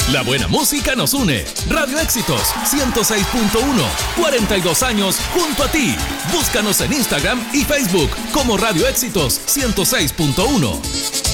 La buena música nos une. Radio Éxitos 106.1. 42 años junto a ti. Búscanos en Instagram y Facebook como Radio Éxitos 106.1.